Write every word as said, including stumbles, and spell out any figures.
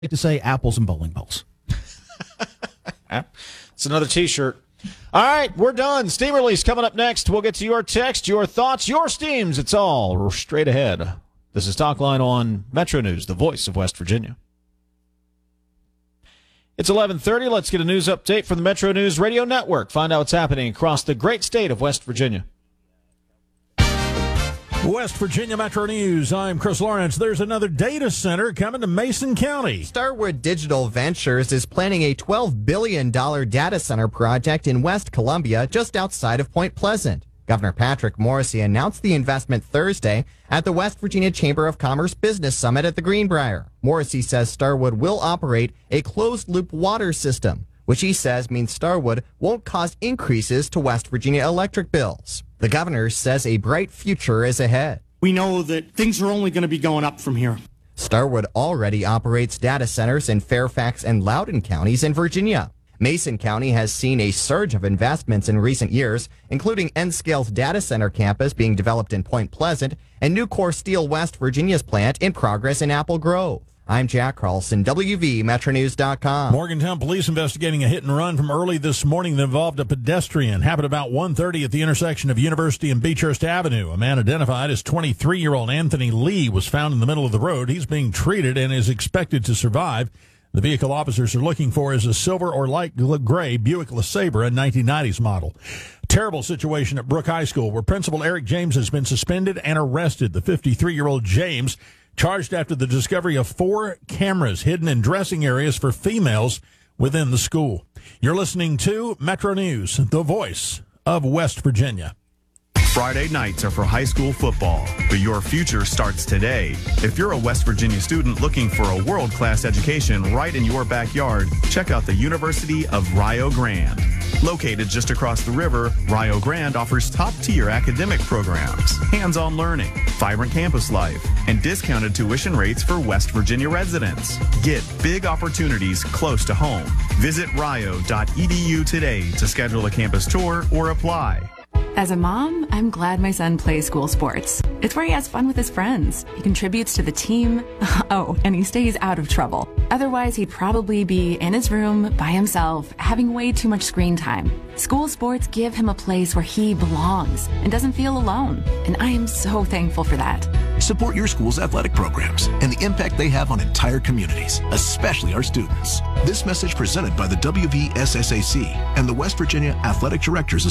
to say apples and bowling balls. It's another T-shirt. All right, we're done. Steam Release coming up next. We'll get to your text, your thoughts, your steams. It's all straight ahead. This is Talk Line on Metro News, the voice of West Virginia. It's eleven thirty. Let's get a news update from the Metro News Radio Network. Find out what's happening across the great state of West Virginia. West Virginia Metro News. I'm Chris Lawrence. There's another data center coming to Mason County. Starwood Digital Ventures is planning a twelve billion dollars data center project in West Columbia, just outside of Point Pleasant. Governor Patrick Morrisey announced the investment Thursday at the West Virginia Chamber of Commerce Business Summit at the Greenbrier. Morrisey says Starwood will operate a closed-loop water system, which he says means Starwood won't cause increases to West Virginia electric bills. The governor says a bright future is ahead. We know that things are only going to be going up from here. Starwood already operates data centers in Fairfax and Loudoun counties in Virginia. Mason County has seen a surge of investments in recent years, including N-Scale's data center campus being developed in Point Pleasant and Nucor Steel West Virginia's plant in progress in Apple Grove. I'm Jack Carlson, W V Metro News dot com. Morgantown police investigating a hit and run from early this morning that involved a pedestrian. Happened about one thirty at the intersection of University and Beechhurst Avenue. A man identified as twenty-three-year-old Anthony Lee was found in the middle of the road. He's being treated and is expected to survive. The vehicle officers are looking for is a silver or light gray Buick LeSabre, a nineteen nineties model. Terrible situation at Brooke High School where Principal Eric James has been suspended and arrested. The fifty-three-year-old James charged after the discovery of four cameras hidden in dressing areas for females within the school. You're listening to Metro News, the voice of West Virginia. Friday nights are for high school football, but your future starts today. If you're a West Virginia student looking for a world-class education right in your backyard, check out the University of Rio Grande. Located just across the river, Rio Grande offers top-tier academic programs, hands-on learning, vibrant campus life, and discounted tuition rates for West Virginia residents. Get big opportunities close to home. Visit rio dot e d u today to schedule a campus tour or apply. As a mom, I'm glad my son plays school sports. It's where he has fun with his friends. He contributes to the team. Oh, and he stays out of trouble. Otherwise, he'd probably be in his room by himself, having way too much screen time. School sports give him a place where he belongs and doesn't feel alone. And I am so thankful for that. Support your school's athletic programs and the impact they have on entire communities, especially our students. This message presented by the W V S S A C and the West Virginia Athletic Directors